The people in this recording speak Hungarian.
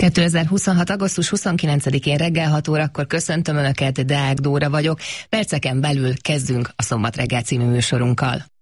2026. augusztus 29-én reggel 6 órakor köszöntöm Önöket, Deák Dóra vagyok. Perceken belül kezdünk a Szombat reggel című műsorunkkal.